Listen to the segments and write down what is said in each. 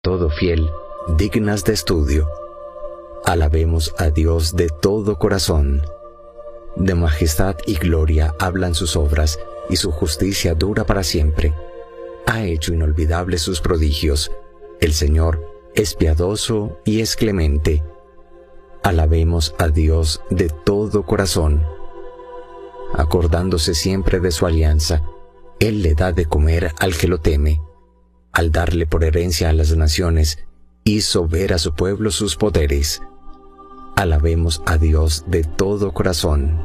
todo fiel, dignas de estudio. Alabemos a Dios de todo corazón. De majestad y gloria hablan sus obras, y su justicia dura para siempre. Ha hecho inolvidables sus prodigios. El Señor es piadoso y es clemente. Alabemos a Dios de todo corazón. Acordándose siempre de su alianza, Él le da de comer al que lo teme. Al darle por herencia a las naciones, hizo ver a su pueblo sus poderes. Alabemos a Dios de todo corazón.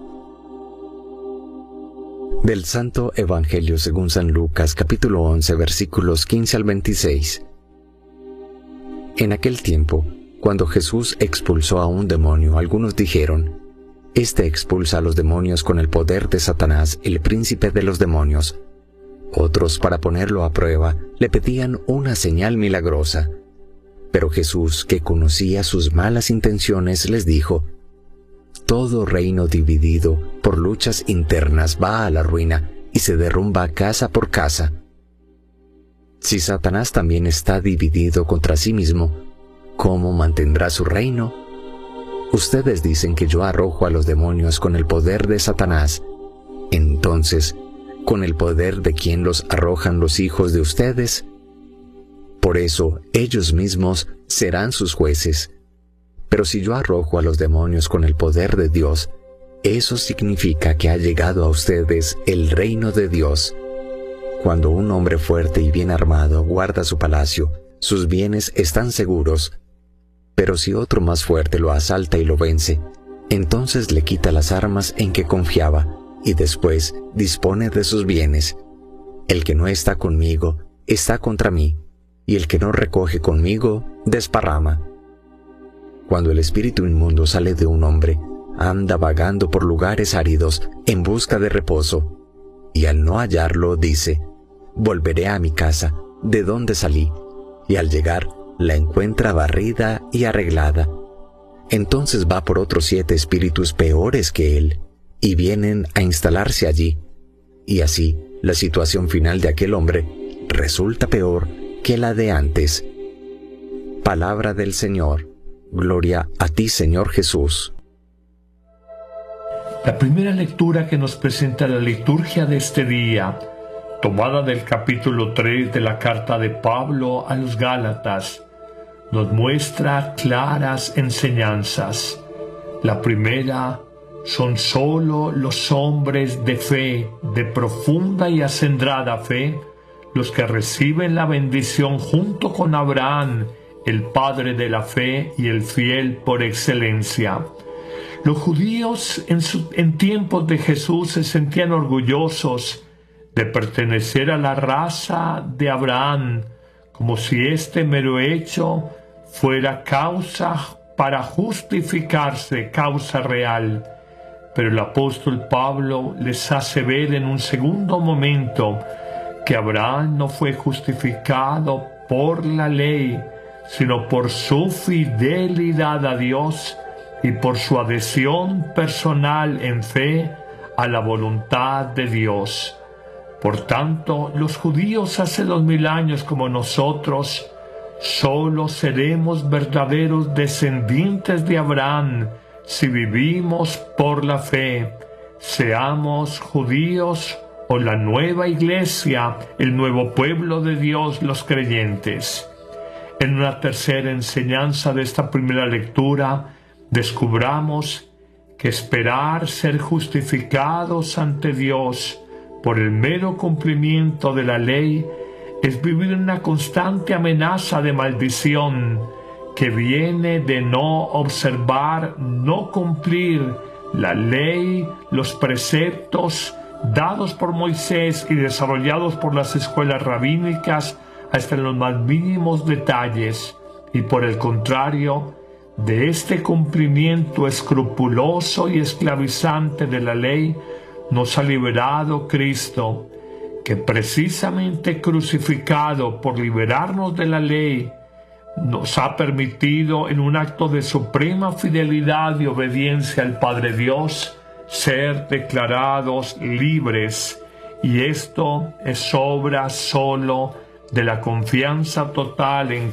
Del Santo Evangelio según San Lucas, capítulo 11, versículos 15 al 26. En aquel tiempo, cuando Jesús expulsó a un demonio, algunos dijeron: «Este expulsa a los demonios con el poder de Satanás, el príncipe de los demonios». Otros, para ponerlo a prueba, le pedían una señal milagrosa. Pero Jesús, que conocía sus malas intenciones, les dijo: «Todo reino dividido por luchas internas va a la ruina y se derrumba casa por casa. Si Satanás también está dividido contra sí mismo, ¿cómo mantendrá su reino? Ustedes dicen que yo arrojo a los demonios con el poder de Satanás. Entonces, ¿con el poder de quién los arrojan los hijos de ustedes? Por eso, ellos mismos serán sus jueces. Pero si yo arrojo a los demonios con el poder de Dios, eso significa que ha llegado a ustedes el reino de Dios. Cuando un hombre fuerte y bien armado guarda su palacio, sus bienes están seguros. Pero si otro más fuerte lo asalta y lo vence, entonces le quita las armas en que confiaba y después dispone de sus bienes. El que no está conmigo está contra mí, y el que no recoge conmigo desparrama. Cuando el espíritu inmundo sale de un hombre, anda vagando por lugares áridos en busca de reposo, y al no hallarlo dice: «Volveré a mi casa, de donde salí», y al llegar la encuentra barrida y arreglada. Entonces va por otros 7 espíritus peores que él, y vienen a instalarse allí, y así la situación final de aquel hombre resulta peor que la de antes. Palabra del Señor. Gloria a ti, Señor Jesús. La primera lectura que nos presenta la liturgia de este día, tomada del capítulo 3 de la carta de Pablo a los Gálatas, nos muestra claras enseñanzas. La primera: son solo los hombres de fe, de profunda y acendrada fe, los que reciben la bendición junto con Abraham, el padre de la fe y el fiel por excelencia. Los judíos en tiempos de Jesús se sentían orgullosos de pertenecer a la raza de Abraham, como si este mero hecho fuera causa para justificarse, causa real. Pero el apóstol Pablo les hace ver en un segundo momento que Abraham no fue justificado por la ley, sino por su fidelidad a Dios y por su adhesión personal en fe a la voluntad de Dios. Por tanto, los judíos hace 2000 años como nosotros, solo seremos verdaderos descendientes de Abraham si vivimos por la fe, seamos judíos o la nueva iglesia, el nuevo pueblo de Dios, los creyentes. En una tercera enseñanza de esta primera lectura, descubramos que esperar ser justificados ante Dios por el mero cumplimiento de la ley es vivir en una constante amenaza de maldición que viene de no observar, no cumplir la ley, los preceptos dados por Moisés y desarrollados por las escuelas rabínicas hasta en los más mínimos detalles, y por el contrario, de este cumplimiento escrupuloso y esclavizante de la ley nos ha liberado Cristo, que precisamente crucificado por liberarnos de la ley, nos ha permitido en un acto de suprema fidelidad y obediencia al Padre Dios ser declarados libres, y esto es obra solo de la confianza total en